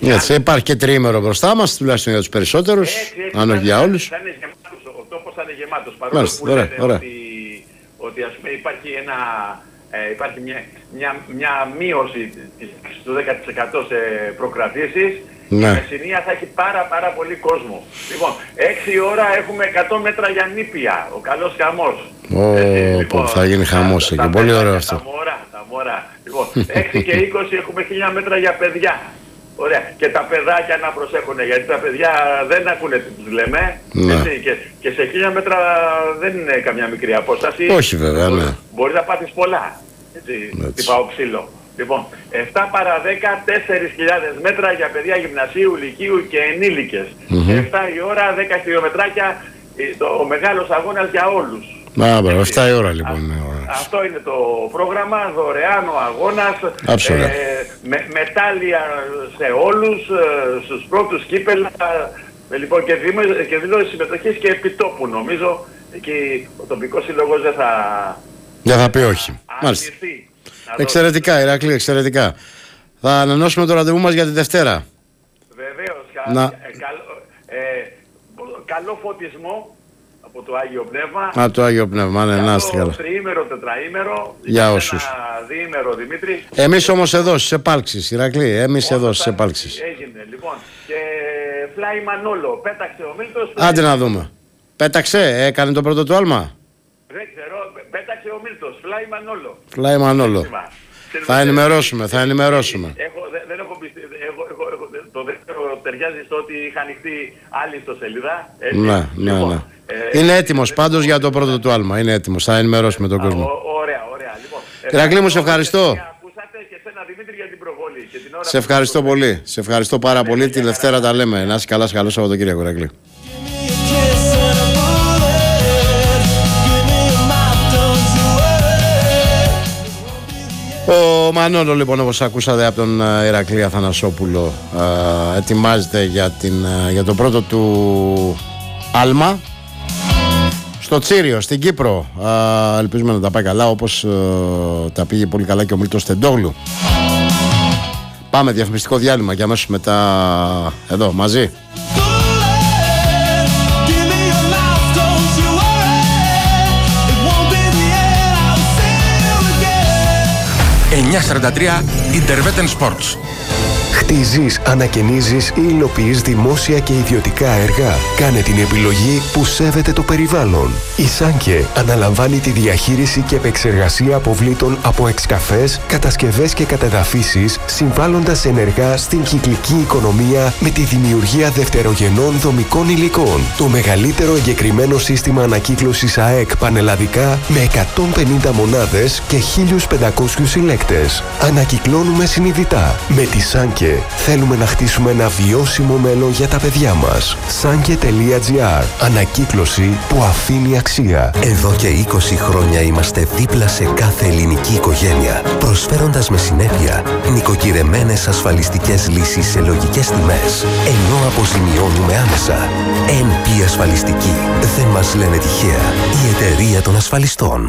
Έτσι, υπάρχει και τριήμερο μπροστά μας, τουλάχιστον για τους περισσότερους, αν όχι για όλους. Ο τόπος θα είναι γεμάτος, παρόλο που λένε ότι ας πούμε υπάρχει μια μείωση του 10% σε προκρατήσεις. Ναι. Η Μεσσηνία θα έχει πάρα πολύ κόσμο. Λοιπόν, 6 ώρα έχουμε 100 μέτρα για νήπια, ο καλός χαμός. Λοιπόν, θα γίνει χαμός εκεί, πολύ ωραίο αυτό. Τα μωρά. Λοιπόν, 6 και 20 έχουμε 1000 μέτρα για παιδιά. Ωραία. Και τα παιδάκια να προσέχουν, γιατί τα παιδιά δεν ακούνε τι τους λέμε. Ναι. Έτσι, και σε 1000 μέτρα δεν είναι καμιά μικρή απόσταση. Όχι βέβαια, ναι. Μπορεί να πάθεις πολλά. Έτσι, τυπάω ξύλο. Λοιπόν, 7 παρα 10, 4.000 μέτρα για παιδιά γυμνασίου, λυκείου και ενήλικες. 7 η ώρα, 10 χιλιομετράκια, ο μεγάλος αγώνας για όλους. Μπράβο, 7 η ώρα λοιπόν. Αυτό είναι το πρόγραμμα, δωρεάν ο αγώνας, μετάλλια σε όλους, στους πρώτους κύπελα, λοιπόν, και δήλωση συμμετοχής και επιτόπου, νομίζω. Εκεί ο τοπικός σύλλογος δεν θα πει όχι. Μάλιστα. Εξαιρετικά, Ηρακλή, εξαιρετικά. Θα ανανεώσουμε το ραντεβού μας για τη Δευτέρα. Βεβαίως. Καλό φωτισμό από το Άγιο Πνεύμα. Το Άγιο Πνεύμα, ναι, να είστε καλά. Τριήμερο, τετραήμερο. Για όσους. Διήμερο, Δημήτρη. Εμείς όμως εδώ στις επάλξεις, Ηρακλή, εμείς εδώ στις επάλξεις. Έγινε, λοιπόν. Και Φλάι Μανόλο, πέταξε ο Μίλτος. Άντε να δούμε. Πέταξε, έκανε το πρώτο του άλμα. Δεν ξέρω, πέταξε ο Μίλτος, Φλάι Μανόλο. Φλάι Μανόλο. Θα ενημερώσουμε. Δεν έχω πιστεί, το δεύτερο ταιριάζει στο ότι είχα ανοιχτεί άλλη ιστοσελίδα. Ναι. Είναι έτοιμος πάντως για το πρώτο του άλμα. Είναι έτοιμος, θα ενημερώσουμε τον κόσμο. Ωραία. Λοιπόν, Ηρακλή μου, σε ευχαριστώ. Ακούσατε και σένα, Δημήτρη, για την προβολή. Και την ώρα σε ευχαριστώ πολύ. Σε ευχαριστώ πάρα πολύ. Τη Δευτέρα τα λέμε. Να είσαι καλά, καλό Σαββατοκύριακο, Ηρακλή. Ο Μανώλο λοιπόν, όπως ακούσατε από τον Ηρακλή Αθανασόπουλο, ετοιμάζεται για το πρώτο του άλμα στο Τσίριο, στην Κύπρο. Ελπίζουμε να τα πάει καλά, όπως τα πήγε πολύ καλά και ο Μίλτος Τεντόγλου. Πάμε διαφημιστικό διάλειμμα και αμέσως μετά εδώ μαζί. 943 Interveten Sports. Χτίζεις, ανακαινίζεις ή υλοποιείς δημόσια και ιδιωτικά έργα. Κάνε την επιλογή που σέβεται το περιβάλλον. Η Σάνκε αναλαμβάνει τη διαχείριση και επεξεργασία αποβλήτων από εξκαφές, κατασκευές και κατεδαφίσεις, συμβάλλοντας ενεργά στην κυκλική οικονομία με τη δημιουργία δευτερογενών δομικών υλικών. Το μεγαλύτερο εγκεκριμένο σύστημα ανακύκλωσης ΑΕΚ πανελλαδικά με 150 μονάδες και 1.500 συλλέκτες. Ανακυκλώνουμε συνειδητά. Με τη Σάνκε θέλουμε να χτίσουμε ένα βιώσιμο μέλλον για τα παιδιά μας. Sanke.gr. Ανακύκλωση που αφήνει αξία. Εδώ και 20 χρόνια είμαστε δίπλα σε κάθε ελληνική οικογένεια, προσφέροντας με συνέπεια νοικοκυρεμένες ασφαλιστικές λύσεις σε λογικές τιμές, ενώ αποζημιώνουμε άμεσα. NP Ασφαλιστική. Δεν μας λένε τυχαία. Η εταιρεία των ασφαλιστών.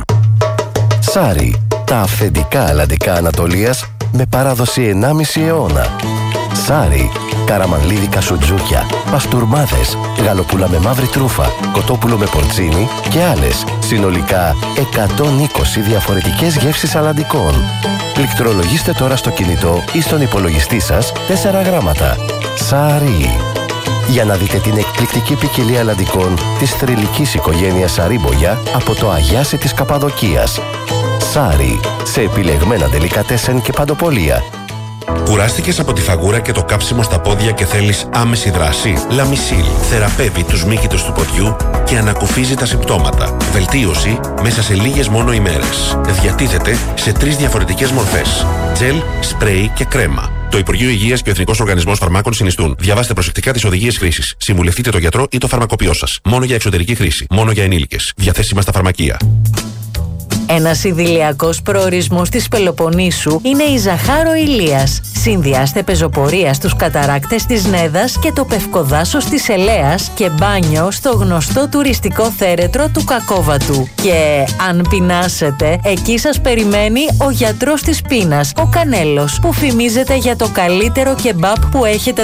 Σάρι. Τα αυθεντικά αλλαντικά Ανατολίας με παράδοση 1,5 αιώνα. Σάρι, καραμανλίδικα σουτζούκια, παστούρμάδες, γαλοπούλα με μαύρη τρούφα, κοτόπουλο με πορτσίνι και άλλες. Συνολικά 120 διαφορετικές γεύσεις αλλαντικών. Πληκτρολογήστε τώρα στο κινητό ή στον υπολογιστή σας 4 γράμματα. Σάρι. Για να δείτε την εκπληκτική ποικιλία αλλαντικών της θρυλικής οικογένειας Σαρίμπογια από το Αγιάσι της Καπαδοκίας. Σάρι, σε επιλεγμένα ντελικατέσεν και παντοπολία. Κουράστηκες από τη φαγούρα και το κάψιμο στα πόδια και θέλεις άμεση δράση? Λαμισίλ θεραπεύει τους μύκητους του ποδιού και ανακουφίζει τα συμπτώματα. Βελτίωση μέσα σε λίγες μόνο ημέρες. Διατίθεται σε 3 διαφορετικές μορφές: τζελ, σπρέι και κρέμα. Το Υπουργείο Υγείας και ο Εθνικός Οργανισμός Φαρμάκων συνιστούν. Διαβάστε προσεκτικά τις οδηγίες χρήσης. Συμβουλευτείτε τον γιατρό ή το φαρμακοποιό σας. Μόνο για εξωτερική χρήση. Μόνο για ενήλικες. Διαθέσιμα στα φαρμακεία. Ένας ιδηλιακός προορισμός της Πελοποννήσου είναι η Ζαχάρο Ηλίας. Συνδυάστε πεζοπορία στους καταράκτες της Νέδας και το πευκοδάσος της Ελέας και μπάνιο στο γνωστό τουριστικό θέρετρο του Κακόβατου. Και αν πεινάσετε, εκεί σας περιμένει ο γιατρός της πείνας, ο Κανέλος, που φημίζεται για το καλύτερο κεμπάπ που έχετε